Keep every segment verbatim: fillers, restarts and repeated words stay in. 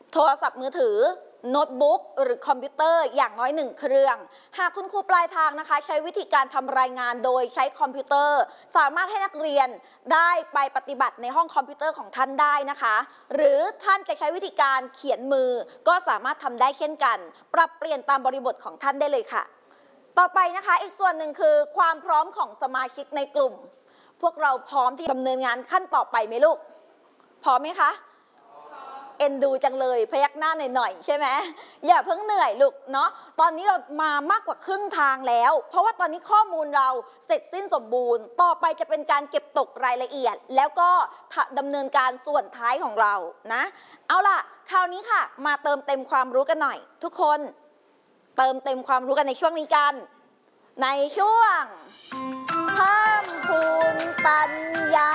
โทรศัพท์มือถือโน้ตบุ๊กหรือคอมพิวเตอร์อย่างน้อยหนึ่งเครื่องหากคุณครูปลายทางนะคะใช้วิธีการทำรายงานโดยใช้คอมพิวเตอร์สามารถให้นักเรียนได้ไปปฏิบัติในห้องคอมพิวเตอร์ของท่านได้นะคะหรือท่านจะใช้วิธีการเขียนมือก็สามารถทำได้เช่นกันปรับเปลี่ยนตามบริบทของท่านได้เลยค่ะต่อไปนะคะอีกส่วนหนึ่งคือความพร้อมของสมาชิกในกลุ่มพวกเราพร้อมที่จะดำเนินงานขั้นต่อไปไหมลูกพร้อมไหมคะเอ็นดูจังเลยพยักหน้าหน่อยๆใช่ไหมอย่าเพิ่งเหนื่อยลูกเนาะตอนนี้เรามามากกว่าครึ่งทางแล้วเพราะว่าตอนนี้ข้อมูลเราเสร็จสิ้นสมบูรณ์ต่อไปจะเป็นการเก็บตกรายละเอียดแล้วก็ดำเนินการส่วนท้ายของเรานะเอาล่ะคราวนี้ค่ะมาเติมเต็มความรู้กันหน่อยทุกคนเติมเต็มความรู้กันในช่วงนี้กันในช่วงเพิ่มพูนปัญญา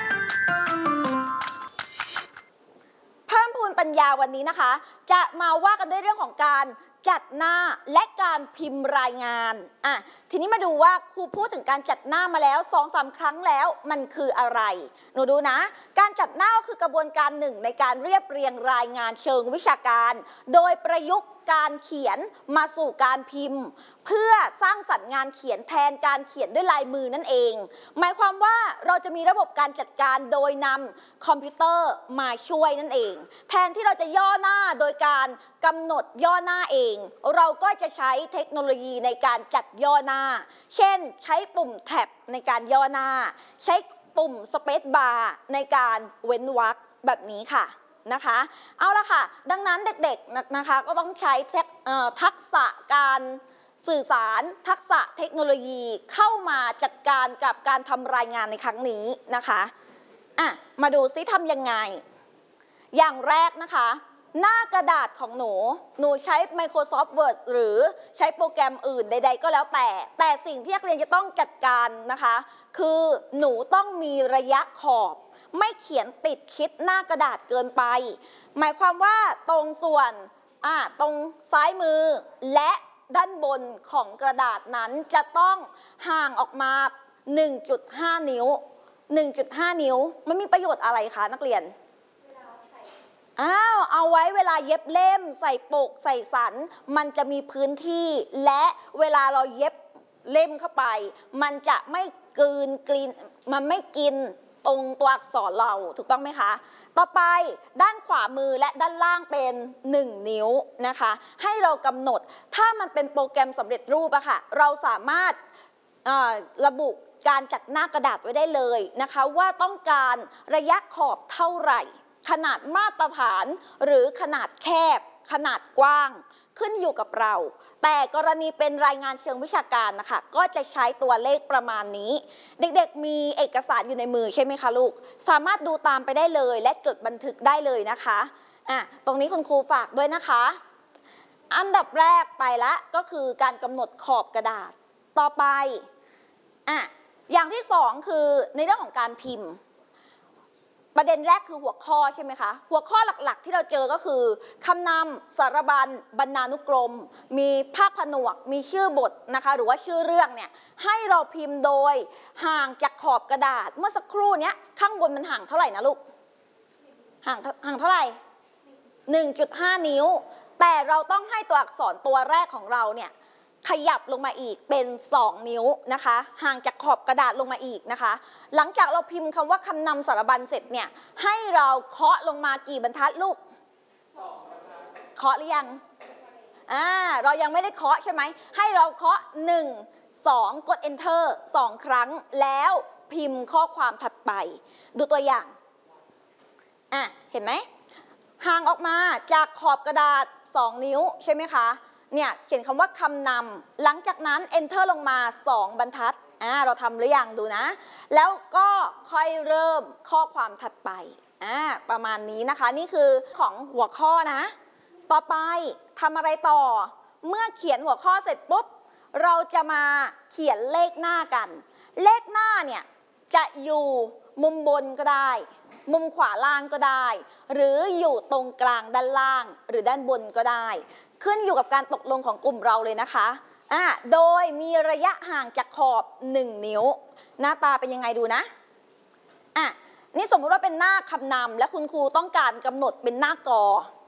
เพิ่มพูนปัญญาวันนี้นะคะจะมาว่ากันด้วยเรื่องของการจัดหน้าและการพิมพ์รายงานอ่ะทีนี้มาดูว่าครูพูดถึงการจัดหน้ามาแล้ว สองสาม ครั้งแล้วมันคืออะไรหนูดูนะการจัดหน้าก็คือกระบวนการหนึ่งในการเรียบเรียงรายงานเชิงวิชาการโดยประยุกต์การเขียนมาสู่การพิมพ์เพื่อสร้างสรรค์งานเขียนแทนการเขียนด้วยลายมือนั่นเองหมายความว่าเราจะมีระบบการจัดการโดยนำคอมพิวเตอร์มาช่วยนั่นเองแทนที่เราจะย่อหน้าโดยการกำหนดย่อหน้าเองเราก็จะใช้เทคโนโลยีในการจัดย่อหน้าเช่นใช้ปุ่มแท็บในการย่อหน้าใช้ปุ่มสเปซบาร์ในการเว้นวรรคแบบนี้ค่ะนะคะเอาละค่ะดังนั้นเด็กๆนะคะก็ต้องใช้ทักษะการสื่อสารทักษะเทคโนโลยีเข้ามาจัดการกับการทำรายงานในครั้งนี้นะคะอ่ะมาดูซิทำยังไงอย่างแรกนะคะหน้ากระดาษของหนูหนูใช้ Microsoft Word หรือใช้โปรแกรมอื่นใดๆก็แล้วแต่แต่สิ่งที่นักเรียนจะต้องจัดการนะคะคือหนูต้องมีระยะขอบไม่เขียนติดชิดหน้ากระดาษเกินไปหมายความว่าตรงส่วนอ่าตรงซ้ายมือและด้านบนของกระดาษนั้นจะต้องห่างออกมา หนึ่งจุดห้า นิ้ว หนึ่งจุดห้า นิ้วมันมีประโยชน์อะไรคะนักเรียนอ้าวเอาไว้เวลาเย็บเล่มใส่ปกใส่สันมันจะมีพื้นที่และเวลาเราเย็บเล่มเข้าไปมันจะไม่กลืนกลืนมันไม่กินตรงตัวอักษรเราถูกต้องไหมคะต่อไปด้านขวามือและด้านล่างเป็นหนึ่งนิ้วนะคะให้เรากำหนดถ้ามันเป็นโปรแกรมสำเร็จรูปอะค่ะเราสามารถระบุการจัดหน้ากระดาษไว้ได้เลยนะคะว่าต้องการระยะขอบเท่าไหร่ขนาดมาตรฐานหรือขนาดแคบขนาดกว้างขึ้นอยู่กับเราแต่กรณีเป็นรายงานเชิงวิชาการนะคะก็จะใช้ตัวเลขประมาณนี้เด็กๆมีเอกสารอยู่ในมือใช่ไหมคะลูกสามารถดูตามไปได้เลยและจดบันทึกได้เลยนะคะอ่ะตรงนี้คุณครูฝากด้วยนะคะอันดับแรกไปละก็คือการกำหนดขอบกระดาษต่อไปอ่ะอย่างที่สองคือในเรื่องของการพิมพ์ประเด็นแรกคือหัวข้อใช่ไหมคะหัวข้อหลักๆที่เราเจอก็คือคำนำสารบัญบรรณานุกรมมีภาคผนวกมีชื่อบทนะคะหรือว่าชื่อเรื่องเนี่ยให้เราพิมพ์โดยห่างจากขอบกระดาษเมื่อสักครู่เนี้ยข้างบนมันห่างเท่าไหร่นะลูกห่างห่างเท่าไหร่ หนึ่งจุดห้า นิ้วแต่เราต้องให้ตัวอักษรตัวแรกของเราเนี่ยขยับลงมาอีกเป็นสองนิ้วนะคะห่างจากขอบกระดาษลงมาอีกนะคะหลังจากเราพิมพ์คำว่าคำนำสารบัญเสร็จเนี่ยให้เราเคาะลงมากี่บรรทัดลูกเคาะหรือยังอ่าเรายังไม่ได้เคาะใช่ไหมให้เราเคาะหนึ่ง สองกด enter สองครั้งแล้วพิมพ์ข้อความถัดไปดูตัวอย่างอ่ะเห็นไหมห่างออกมาจากขอบกระดาษสองนิ้วใช่ไหมคะเนี่ยเขียนคำว่าคำนำหลังจากนั้น enter ลงมาสองบรรทัดอ่าเราทำหรือยังดูนะแล้วก็ค่อยเริ่มข้อความถัดไปอ่าประมาณนี้นะคะนี่คือของหัวข้อนะต่อไปทำอะไรต่อเมื่อเขียนหัวข้อเสร็จปุ๊บเราจะมาเขียนเลขหน้ากันเลขหน้าเนี่ยจะอยู่มุมบนก็ได้มุมขวาล่างก็ได้หรืออยู่ตรงกลางด้านล่างหรือด้านบนก็ได้ขึ้นอยู่กับการตกลงของกลุ่มเราเลยนะคะอ่ะโดยมีระยะห่างจากขอบหนึ่งนิ้วหน้าตาเป็นยังไงดูนะอ่ะนี่สมมุติว่าเป็นหน้าคำนำและคุณครูต้องการกำหนดเป็นหน้ากอ